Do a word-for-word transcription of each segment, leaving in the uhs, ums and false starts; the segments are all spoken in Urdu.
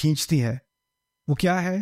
کھینچتی ہے وہ کیا ہے؟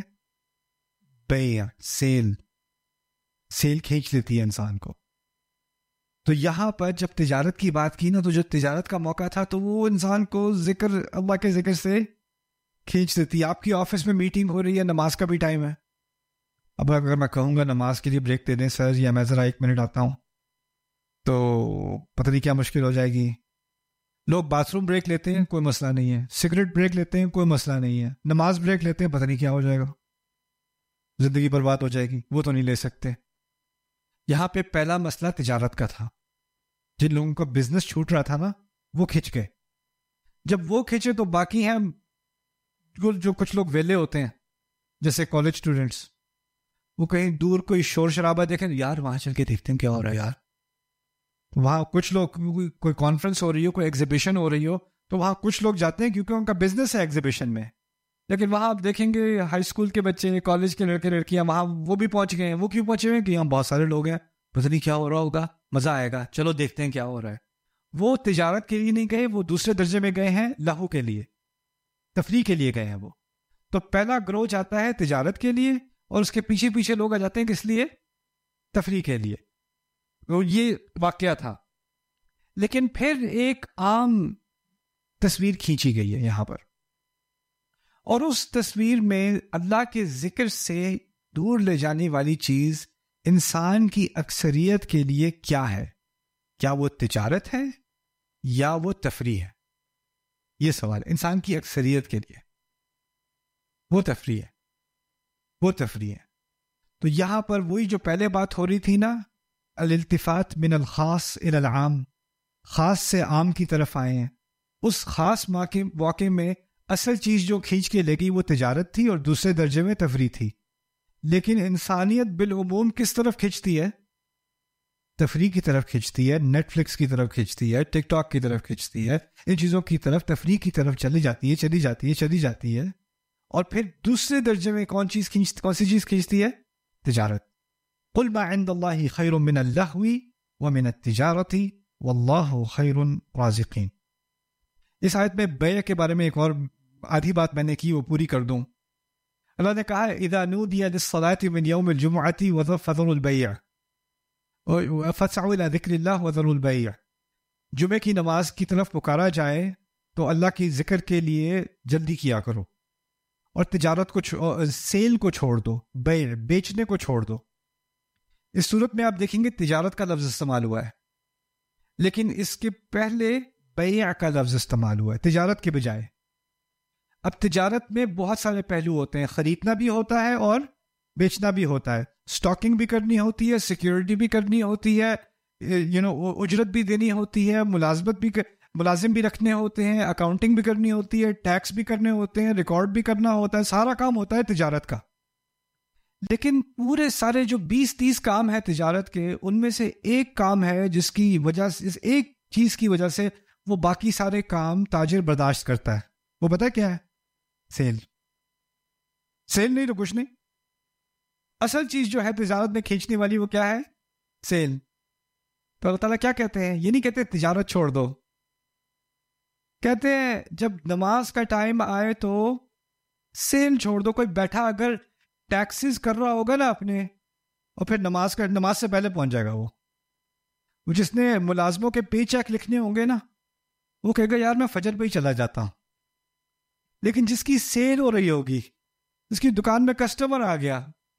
بیع، سیل. سیل کھینچ لیتی ہے انسان کو. تو یہاں پر جب تجارت کی بات کی نا، تو جو تجارت کا موقع تھا تو وہ انسان کو ذکر، اللہ کے ذکر سے کھینچ دیتی ہے. آپ کی آفس میں میٹنگ ہو رہی ہے، نماز کا بھی ٹائم ہے. اب اگر میں کہوں گا نماز کے لیے بریک دے دیں سر، یا میں ذرا ایک منٹ آتا ہوں، تو پتہ نہیں کیا مشکل ہو جائے گی. لوگ باتھ روم بریک لیتے ہیں، کوئی مسئلہ نہیں ہے. سگریٹ بریک لیتے ہیں، کوئی مسئلہ نہیں ہے. نماز بریک لیتے ہیں، پتہ نہیں کیا ہو جائے گا، زندگی برباد ہو جائے گی. وہ تو نہیں لے سکتے. یہاں پہ پہلا مسئلہ تجارت کا تھا. جن لوگوں کا بزنس چھوٹ رہا تھا نا، وہ کھنچ گئے. جب وہ کھنچے تو باقی ہیں جو کچھ لوگ ویلے ہوتے ہیں، جیسے کالج اسٹوڈنٹس، وہ کہیں دور کوئی شور شرابہ دیکھیں، یار وہاں چل کے دیکھتے ہیں کیا ہو رہا ہے یار. وہاں کچھ لوگ، کوئی کانفرنس ہو رہی ہو، کوئی ایگزیبیشن ہو رہی ہو، تو وہاں کچھ لوگ جاتے ہیں کیونکہ ان کا بزنس ہے ایگزیبیشن میں. لیکن وہاں آپ دیکھیں گے ہائی اسکول کے بچے، کالج کے لڑکے لڑکیاں، وہاں وہ بھی پہنچ گئے ہیں. وہ کیوں پہنچے ہوئے ہیں؟ کہ یہاں بہت سارے لوگ ہیں، پتہ نہیں کیا ہو رہا ہوگا، مزہ آئے گا، چلو دیکھتے ہیں کیا ہو رہا ہے. وہ تجارت کے لیے نہیں گئے، وہ دوسرے درجے میں گئے ہیں، لہو کے لیے، تفریح کے لیے گئے ہیں وہ. تو پہلا گروہ جاتا ہے تجارت کے لیے، اور اس کے پیچھے پیچھے لوگ آ جاتے ہیں کس لیے؟ تفریح کے لیے. یہ واقعہ تھا. لیکن پھر ایک عام تصویر کھینچی گئی ہے یہاں پر، اور اس تصویر میں اللہ کے ذکر سے دور لے جانے والی چیز انسان کی اکثریت کے لیے کیا ہے؟ کیا وہ تجارت ہے یا وہ تفریح ہے؟ یہ سوال ہے. انسان کی اکثریت کے لیے وہ تفریح ہے، وہ تفریح ہے. تو یہاں پر وہی جو پہلے بات ہو رہی تھی نا، الالتفات من الخاص الى العام، خاص سے عام کی طرف آئے ہیں. اس خاص واقع میں اصل چیز جو کھینچ کے لے گئی وہ تجارت تھی، اور دوسرے درجے میں تفریح تھی. لیکن انسانیت بالعموم کس طرف کھینچتی ہے؟ تفریح کی طرف کھینچتی ہے. نیٹ فلکس کی طرف کھینچتی ہے، ٹک ٹاک کی طرف کھینچتی ہے، ان چیزوں کی طرف، تفریح کی طرف چلی جاتی ہے، چلی جاتی ہے، چلی جاتی ہے. اور پھر دوسرے درجے میں کون چیز کھینچ کون سی چیز کھینچتی ہے؟ تجارت. قل ما عند اللہ خیر من اللہو ومن التجارت واللہ خیر الرازقین. اس آیت میں بیع کے بارے میں ایک اور آدھی بات میں نے کی، وہ پوری کر دوں. اللہ نے کہا ہے اذا نودی للصلاة من یوم الجمعة فذروا البیع فاسعوا الى ذکر اللہ وذروا البیع. جمعے کی نماز کی طرف پکارا جائے تو اللہ کی ذکر کے لیے جلدی کیا کرو، اور تجارت کو چھو... سیل کو چھوڑ دو، بیع، بیچنے کو چھوڑ دو. اس صورت میں آپ دیکھیں گے تجارت کا لفظ استعمال ہوا ہے، لیکن اس کے پہلے بیع کا لفظ استعمال ہوا ہے تجارت کے بجائے. اب تجارت میں بہت سارے پہلو ہوتے ہیں، خریدنا بھی ہوتا ہے اور بیچنا بھی ہوتا ہے، سٹاکنگ بھی کرنی ہوتی ہے، سیکیورٹی بھی کرنی ہوتی ہے، یو نو اجرت بھی دینی ہوتی ہے، ملازمت بھی ملازم بھی رکھنے ہوتے ہیں، اکاؤنٹنگ بھی کرنی ہوتی ہے، ٹیکس بھی کرنے ہوتے ہیں، ریکارڈ بھی کرنا ہوتا ہے، سارا کام ہوتا ہے تجارت کا. لیکن پورے سارے جو بیس تیس کام ہے تجارت کے، ان میں سے ایک کام ہے جس کی وجہ سے، اس ایک چیز کی وجہ سے وہ باقی سارے کام تاجر برداشت کرتا ہے. وہ پتہ ہے کیا ہے؟ سیل. سیل نہیں تو کچھ نہیں. اصل چیز جو ہے تجارت میں کھینچنے والی وہ کیا ہے؟ سیل. تو اللہ تعالیٰ کیا کہتے ہیں؟ یہ نہیں کہتے تجارت چھوڑ دو، کہتے ہیں جب نماز کا ٹائم آئے تو سیل چھوڑ دو. کوئی بیٹھا اگر ٹیکسز کر رہا ہوگا نا اپنے، اور پھر نماز کا نماز سے پہلے پہنچ جائے گا، وہ جس نے ملازموں کے پے چیک لکھنے ہوں گے نا، وہ کہے گا یار میں فجر پہ ہی چلا جاتا ہوں. لیکن جس کی سیل ہو رہی ہوگی، جس کی دکان میں کسٹمر آ گیا،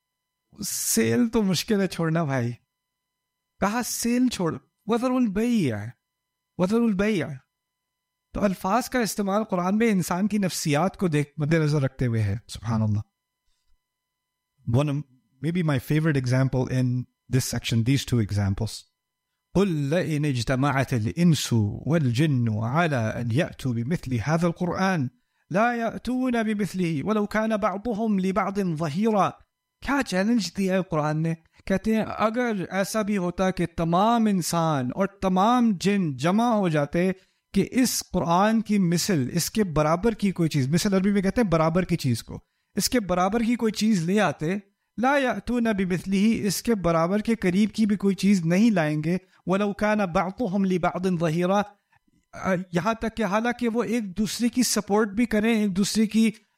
سیل تو مشکل ہے چھوڑنا بھائی. کہا سیل چھوڑ، وذروا البیع، وذروا البیع. تو الفاظ کا استعمال قرآن میں انسان کی نفسیات کو دیکھ مد نظر رکھتے ہوئے ہے. سبحان اللہ. One of, maybe my favorite example in this section, these two examples. قل لئن اجتمعت الإنس والجن على أن يأتوا بمثل هذا القرآن لا يأتون بمثله ولو كان بعضهم لبعض ظهيرا. کیا چیلنج دیا ہے قرآن نے؟ کہتے ہیں اگر ایسا بھی ہوتا کہ تمام انسان اور تمام جن جمع ہو جاتے کہ اس قرآن کی مثل، اس کے برابر کی کوئی چیز، مثل عربی میں کہتے ہیں برابر کی چیز کو، اس کے برابر کی کوئی چیز لے آتے، لا یأتون بمثلہ، اس کے برابر کے قریب کی بھی کوئی چیز نہیں لائیں گے، ولو کان بعضهم لبعض ظہیرا، یہاں تک کہ حالانکہ وہ ایک دوسرے کی سپورٹ بھی کریں، ایک دوسرے کی